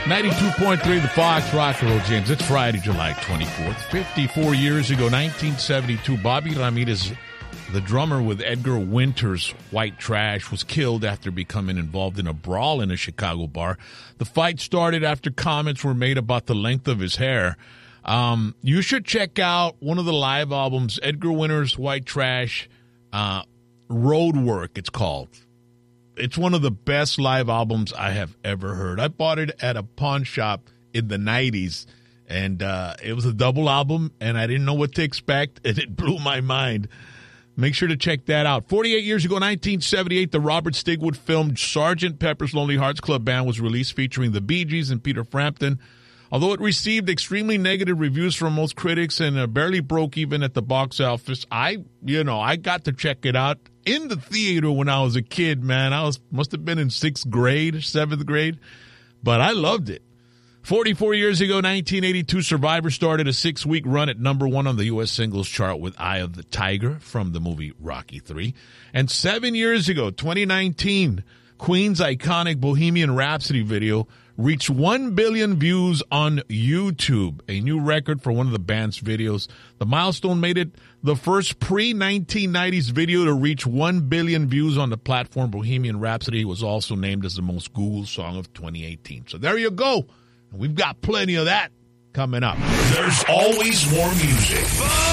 92.3 The Fox, Rock and Roll James. It's Friday, July 24th. 54 years ago, 1972, Bobby Ramirez, the drummer with Edgar Winter's White Trash, was killed after becoming involved in a brawl in a Chicago bar. The fight started after comments were made about the length of his hair. You should check out one of the live albums, Edgar Winter's White Trash, Roadwork, it's called. It's one of the best live albums I have ever heard. I bought it at a pawn shop in the 90s, and it was a double album, and I didn't know what to expect, and it blew my mind. Make sure to check that out. 48 years ago, 1978, the Robert Stigwood film Sgt. Pepper's Lonely Hearts Club Band was released, featuring the Bee Gees and Peter Frampton. Although it received extremely negative reviews from most critics and barely broke even at the box office, I got to check it out in the theater when I was a kid, man. Must have been in 6th grade, 7th grade, but I loved it. 44 years ago, 1982, Survivor started a 6-week run at number 1 on the U.S. singles chart with Eye of the Tiger from the movie Rocky III. And 7 years ago, 2019, Queen's iconic Bohemian Rhapsody video reached 1 billion views on YouTube, a new record for one of the band's videos. The milestone made it the first pre-1990s video to reach 1 billion views on the platform. Bohemian Rhapsody was also named as the most Googled song of 2018. So there you go. We've got plenty of that coming up. There's always more music.